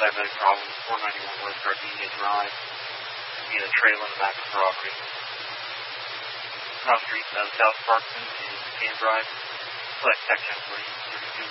diabetic problem, 491 West Gardenia Drive. We had a trailer in the back of the property. Cross Street, South Parkman, and Pecan Drive. Select section 32.